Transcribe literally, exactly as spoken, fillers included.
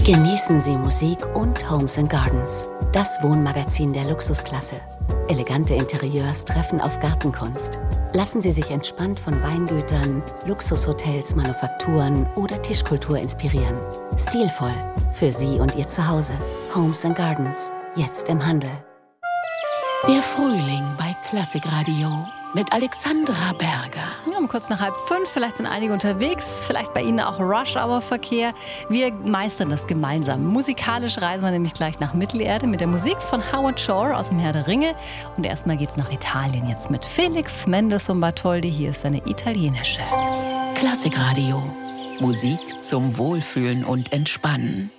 Genießen Sie Musik und Homes and Gardens, das Wohnmagazin der Luxusklasse. Elegante Interieurs treffen auf Gartenkunst. Lassen Sie sich entspannt von Weingütern, Luxushotels, Manufakturen oder Tischkultur inspirieren. Stilvoll für Sie und Ihr Zuhause. Homes and Gardens, jetzt im Handel. Der Frühling bei Klassikradio mit Alexandra Berger. Ja, um kurz nach halb fünf, vielleicht sind einige unterwegs, vielleicht bei Ihnen auch Rush-Hour-Verkehr. Wir meistern das gemeinsam. Musikalisch reisen wir nämlich gleich nach Mittelerde mit der Musik von Howard Shore aus dem Herr der Ringe. Und erstmal geht's nach Italien jetzt mit Felix Mendelssohn Bartholdy. Hier ist seine italienische. Klassikradio. Musik zum Wohlfühlen und Entspannen.